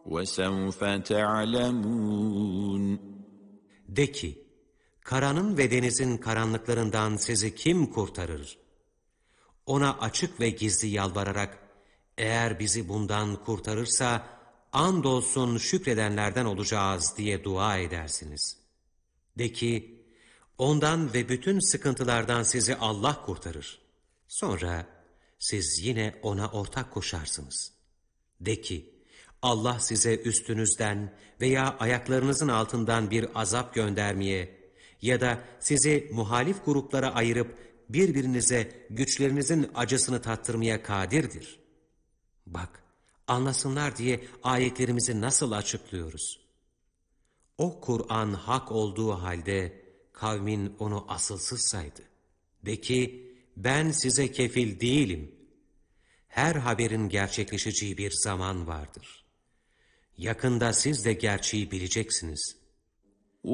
وَسَوْفَ تَعْلَمُونَ De ki, karanın ve denizin karanlıklarından sizi kim kurtarır? Ona açık ve gizli yalvararak, eğer bizi bundan kurtarırsa, andolsun şükredenlerden olacağız diye dua edersiniz. De ki, ondan ve bütün sıkıntılardan sizi Allah kurtarır. Sonra siz yine ona ortak koşarsınız. De ki, Allah size üstünüzden veya ayaklarınızın altından bir azap göndermeye ya da sizi muhalif gruplara ayırıp birbirinize güçlerinizin acısını tattırmaya kadirdir. Bak, anlasınlar diye ayetlerimizi nasıl açıklıyoruz. O Kur'an hak olduğu halde kavmin onu asılsız saydı. De ki, ben size kefil değilim. Her haberin gerçekleşeceği bir zaman vardır. Yakında siz de gerçeği bileceksiniz.